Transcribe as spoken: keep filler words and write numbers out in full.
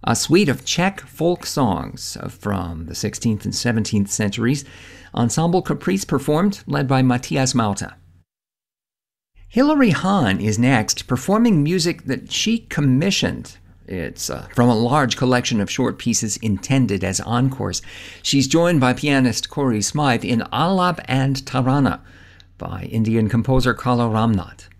a suite of Czech folk songs from the sixteenth and seventeenth centuries. Ensemble Caprice performed, led by Matthias Mauta. Hilary Hahn is next, performing music that she commissioned. It's uh, from a large collection of short pieces intended as encores. She's joined by pianist Corey Smythe in Alap and Tarana by Indian composer Kala Ramnath.